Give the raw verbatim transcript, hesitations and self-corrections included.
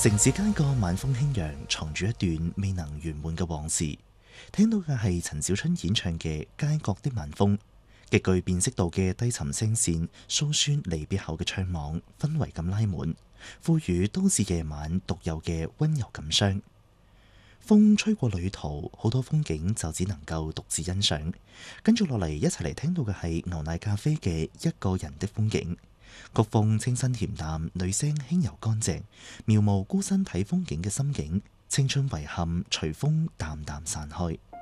城市間個晚風輕揚，藏住一段未能圓滿嘅往事。聽到嘅係陳小春演唱嘅《街角的晚風》，極具辨識度嘅低沉聲線，訴說離別後嘅悵惘，氛圍咁拉滿，賦予都市夜晚獨有嘅溫柔感傷。風吹過旅途，好多風景就只能夠獨自欣賞。跟住落嚟，一齊嚟聽到嘅係牛奶咖啡嘅《一個人的風景》。曲風清新恬淡，女聲輕柔乾淨，描摹孤身睇風景嘅心境，青春遺憾隨風淡淡散開。